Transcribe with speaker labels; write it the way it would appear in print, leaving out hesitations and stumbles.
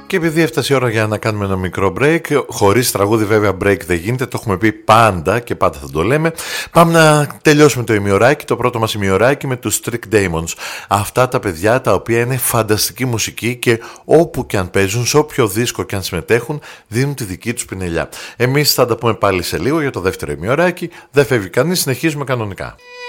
Speaker 1: Και επειδή έφτασε η ώρα για να κάνουμε ένα μικρό break, χωρίς τραγούδι βέβαια break δεν γίνεται, το έχουμε πει πάντα και πάντα θα το λέμε. Πάμε να τελειώσουμε το ημιωράκι, το πρώτο μας ημιωράκι με τους Trick Demons. Αυτά τα παιδιά τα οποία είναι φανταστική μουσική και όπου και αν παίζουν, σε όποιο δίσκο και αν συμμετέχουν, δίνουν τη δική τους πινελιά. Εμείς θα τα πούμε πάλι σε λίγο για το δεύτερο ημιωράκι. Δεν φεύγει κανείς, συνεχίζουμε κανονικά.